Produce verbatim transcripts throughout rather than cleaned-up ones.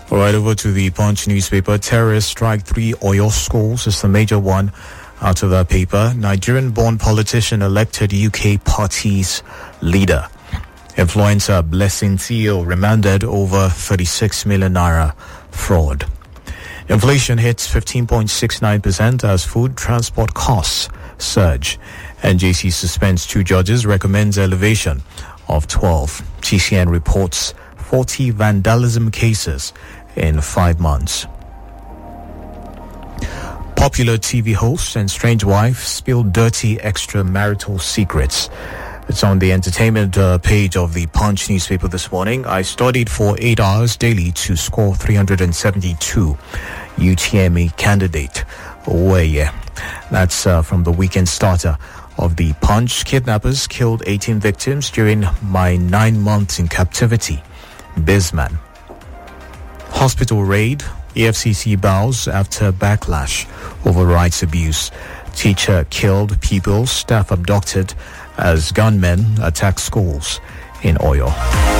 All right, over to the Punch newspaper. Terrorists strike three Oyo schools is the major one out of that paper. Nigerian-born politician elected U K party's leader. Influencer Blessing Theo remanded over thirty-six million naira fraud. Inflation hits fifteen point six nine percent as food transport costs surge. N J C suspends two judges, recommends elevation of twelve. T C N reports forty vandalism cases in five months. Popular T V host and strange wife spill dirty extramarital secrets. It's on the entertainment uh, page of the Punch newspaper this morning. I studied for eight hours daily to score three hundred seventy-two. U T M E candidate. Oh, yeah. That's uh, from the weekend starter of the Punch. Kidnappers killed eighteen victims during my nine months in captivity. Bisman. Hospital raid. E F C C bows after backlash over rights abuse. Teacher killed, pupils, staff abducted as gunmen attack schools in Oyo.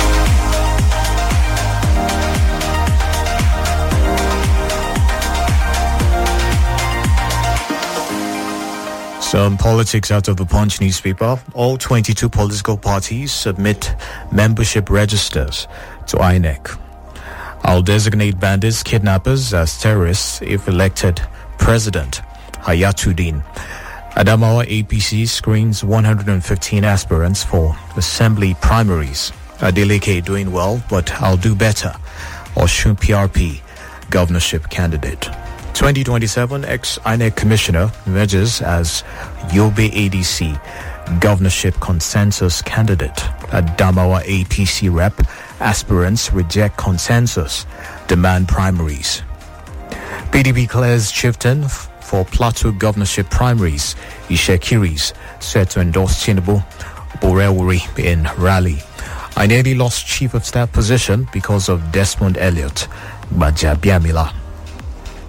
Some politics out of the Punch newspaper. All twenty-two political parties submit membership registers to I N E C. I'll designate bandits, kidnappers as terrorists if elected president. Hayatuddin. Adamawa A P C screens one hundred fifteen aspirants for assembly primaries. Adeleke doing well, but I'll do better. Oshun P R P governorship candidate. twenty twenty-seven ex-I N E C commissioner emerges as Yobe A D C governorship consensus candidate. Adamawa A P C rep. Aspirants reject consensus, demand primaries. P D P clears chieftain for Plateau governorship primaries. Ishekiris set to endorse Tinubu. Borewuri in rally. I nearly lost chief of staff position because of Desmond Elliott. Bajabiamila.